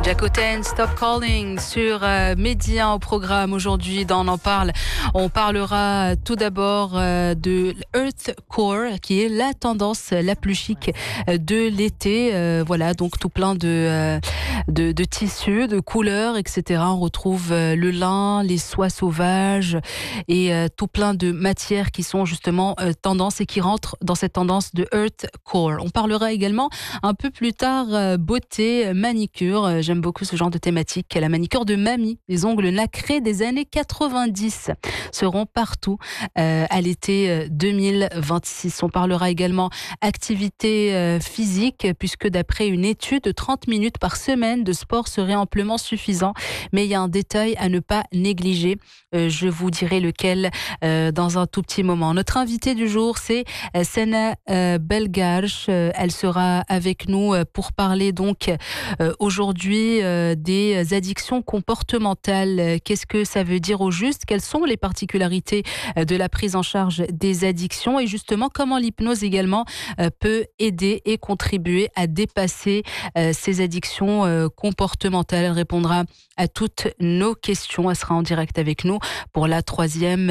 Jacoten, Stop Calling sur Média au programme aujourd'hui dans On en parle. On parlera tout d'abord de Earthcore qui est la tendance la plus chic de l'été. Voilà, donc tout plein de tissus, de couleurs, etc. On retrouve le lin, les soies sauvages et tout plein de matières qui sont justement tendance et qui rentrent dans cette tendance de Earthcore. On parlera également un peu plus tard beauté, manicure. J'aime beaucoup ce genre de thématique. La manicure de mamie, les ongles nacrés des années 90 seront partout à l'été 2026. On parlera également activité physique, puisque d'après une étude, 30 minutes par semaine de sport serait amplement suffisant. Mais il y a un détail à ne pas négliger. Je vous dirai lequel dans un tout petit moment. Notre invitée du jour, c'est Sena Belgarch. Elle sera avec nous pour parler donc aujourd'hui des addictions comportementales. Qu'est-ce que ça veut dire au juste? Quelles sont les particularités de la prise en charge des addictions? Et justement, comment l'hypnose également peut aider et contribuer à dépasser ces addictions comportementales? Elle répondra à toutes nos questions. Elle sera en direct avec nous pour la 3e